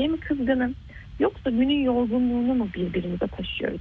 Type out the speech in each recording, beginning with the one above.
kişiye mi kızgınım yoksa günün yorgunluğunu mu birbirimize taşıyoruz?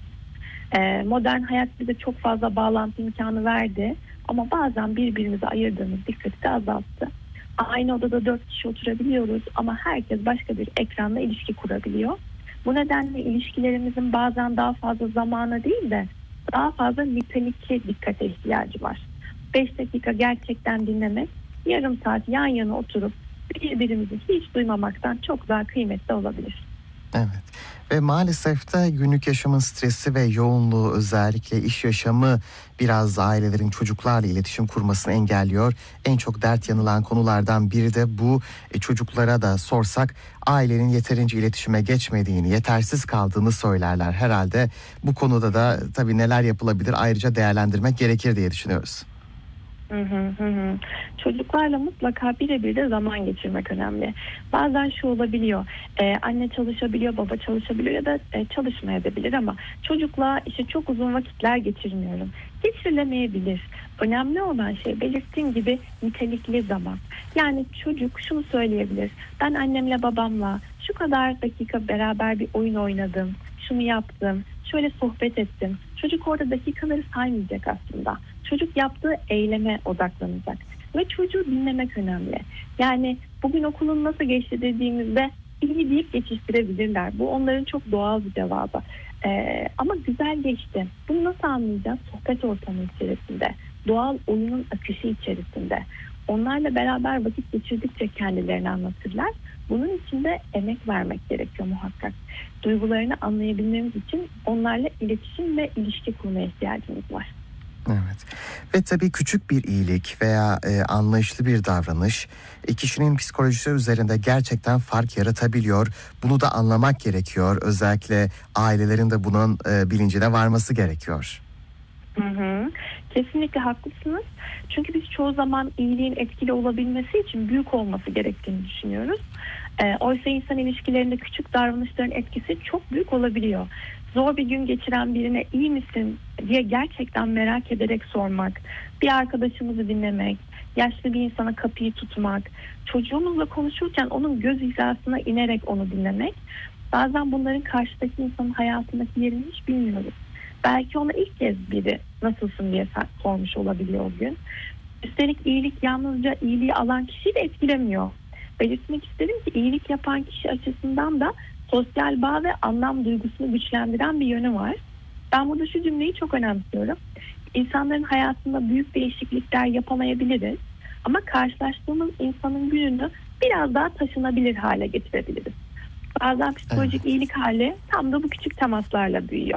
Modern hayat bize çok fazla bağlantı imkanı verdi ama bazen birbirimize ayırdığımız dikkati de azalttı. Aynı odada 4 kişi oturabiliyoruz ama herkes başka bir ekranla ilişki kurabiliyor. Bu nedenle ilişkilerimizin bazen daha fazla zamana değil de daha fazla nitelikli dikkate ihtiyacı var. 5 dakika gerçekten dinlemek, yarım saat yan yana oturup birbirimizi hiç duymamaktan çok daha kıymetli olabilir. Evet. Ve maalesef de günlük yaşamın stresi ve yoğunluğu, özellikle iş yaşamı biraz ailelerin çocuklarla iletişim kurmasını engelliyor. En çok dert yanılan konulardan biri de bu. Çocuklara da sorsak ailenin yeterince iletişime geçmediğini, yetersiz kaldığını söylerler herhalde. Bu konuda da tabii neler yapılabilir ayrıca değerlendirmek gerekir diye düşünüyoruz. Hı hı hı hı. Çocuklarla mutlaka birebir de zaman geçirmek önemli. Bazen şu olabiliyor, anne çalışabiliyor, baba çalışabiliyor ya da çalışmayabilir ama çocukla işte çok uzun vakitler geçirmiyorum. Geçirilemeyebilir. Önemli olan şey belirttiğim gibi nitelikli zaman. Yani çocuk şunu söyleyebilir. Ben annemle babamla şu kadar dakika beraber bir oyun oynadım, şunu yaptım, şöyle sohbet ettim. Çocuk orada dakikaları saymayacak aslında. Çocuk yaptığı eyleme odaklanacak. Ve çocuğu dinlemek önemli. Yani bugün okulun nasıl geçti dediğimizde iyi deyip geçiştirebilirler. Bu onların çok doğal bir cevabı. Ama güzel geçti. Bunu nasıl anlayacağız? Sohbet ortamı içerisinde. Doğal oyunun akışı içerisinde. Onlarla beraber vakit geçirdikçe kendilerini anlatırlar. Bunun için de emek vermek gerekiyor muhakkak. Duygularını anlayabilmemiz için onlarla iletişim ve ilişki kurmaya ihtiyacımız var. Evet. Ve tabii küçük bir iyilik veya anlayışlı bir davranış kişinin psikolojisi üzerinde gerçekten fark yaratabiliyor. Bunu da anlamak gerekiyor. Özellikle ailelerin de bunun bilincine varması gerekiyor. Hı hı. Kesinlikle haklısınız. Çünkü biz çoğu zaman iyiliğin etkili olabilmesi için büyük olması gerektiğini düşünüyoruz. Oysa insan ilişkilerinde küçük davranışların etkisi çok büyük olabiliyor. Zor bir gün geçiren birine iyi misin diye gerçekten merak ederek sormak, bir arkadaşımızı dinlemek, yaşlı bir insana kapıyı tutmak, çocuğumuzla konuşurken onun göz hizasına inerek onu dinlemek, bazen bunların karşıdaki insanın hayatındaki yerini hiç bilmiyoruz. Belki ona ilk kez biri nasılsın diye sormuş olabiliyor o gün. Üstelik iyilik yalnızca iyiliği alan kişiyi de etkilemiyor. Belirtmek isterim ki iyilik yapan kişi açısından da sosyal bağ ve anlam duygusunu güçlendiren bir yönü var. Ben burada şu cümleyi çok önemsiyorum. İnsanların hayatında büyük değişiklikler yapamayabiliriz ama karşılaştığımız insanın gününü biraz daha taşınabilir hale getirebiliriz. Bazen psikolojik Evet. iyilik hali tam da bu küçük temaslarla büyüyor.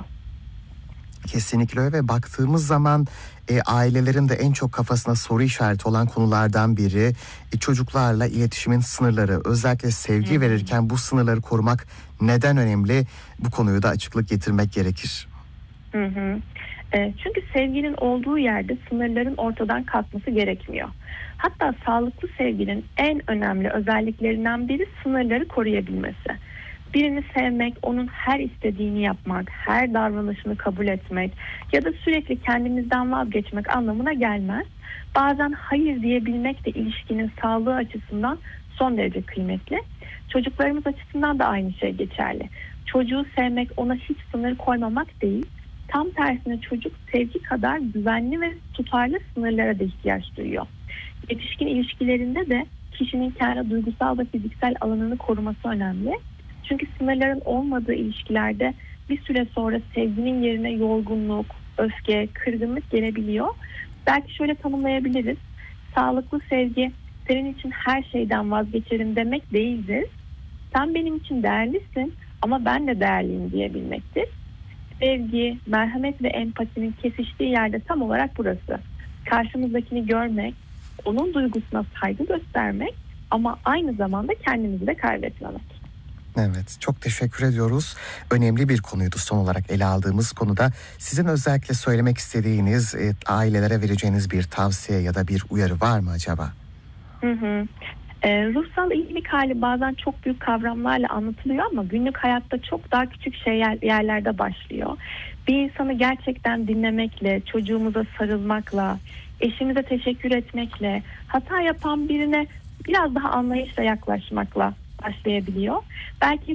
Kesinlikle öyle ve baktığımız zaman ailelerin de en çok kafasına soru işareti olan konulardan biri çocuklarla iletişimin sınırları. Özellikle Hı sevgi hı. verirken bu sınırları korumak neden önemli? Bu konuyu da açıklık getirmek gerekir. Hı hı. Çünkü sevginin olduğu yerde sınırların ortadan kalkması gerekmiyor. Hatta sağlıklı sevginin en önemli özelliklerinden biri sınırları koruyabilmesi. Birini sevmek, onun her istediğini yapmak, her davranışını kabul etmek ya da sürekli kendimizden vazgeçmek anlamına gelmez. Bazen hayır diyebilmek de ilişkinin sağlığı açısından son derece kıymetli. Çocuklarımız açısından da aynı şey geçerli. Çocuğu sevmek, ona hiç sınır koymamak değil. Tam tersine çocuk sevgi kadar güvenli ve tutarlı sınırlara da ihtiyaç duyuyor. Yetişkin ilişkilerinde de kişinin kendi duygusal ve fiziksel alanını koruması önemli. Çünkü sınırların olmadığı ilişkilerde bir süre sonra sevginin yerine yorgunluk, öfke, kırgınlık gelebiliyor. Belki şöyle tanımlayabiliriz. Sağlıklı sevgi senin için her şeyden vazgeçerim demek değildir. Sen benim için değerlisin ama ben de değerliyim diyebilmektir. Sevgi, merhamet ve empatinin kesiştiği yerde tam olarak burası. Karşımızdakini görmek, onun duygusuna saygı göstermek ama aynı zamanda kendimizi de kaybetmemek. Evet, çok teşekkür ediyoruz. Önemli bir konuydu son olarak ele aldığımız konuda. Sizin özellikle söylemek istediğiniz, ailelere vereceğiniz bir tavsiye ya da bir uyarı var mı acaba? Hı hı. Ruhsal iyilik hali bazen çok büyük kavramlarla anlatılıyor ama günlük hayatta çok daha küçük yerlerde başlıyor. Bir insanı gerçekten dinlemekle, çocuğumuza sarılmakla, eşimize teşekkür etmekle, hata yapan birine biraz daha anlayışla yaklaşmakla başlayabiliyor. Belki